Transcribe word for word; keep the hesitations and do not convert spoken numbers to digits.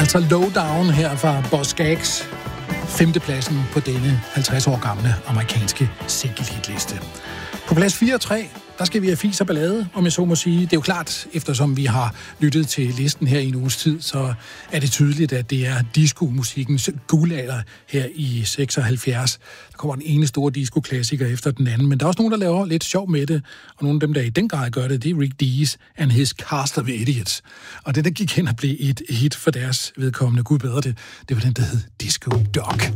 Altså Lowdown her fra Boz Scaggs. Femtepladsen på denne halvtreds år gamle amerikanske single-hitliste. På plads fire og tre, der skal vi have fis og ballade, om jeg så må sige. Det er jo klart, eftersom vi har lyttet til listen her i en uges tid, så er det tydeligt, at det er disco-musikkens guldalder her i seksoghalvfjerds. Der kommer den ene store disco-klassiker efter den anden, men der er også nogen, der laver lidt sjov med det, og nogle af dem, der i den grad gør det, det er Rick Dees and his Cast of Idiots. Og det, der gik hen og blev et hit for deres vedkommende, gud bedre det, det var den, der hed Disco Dog.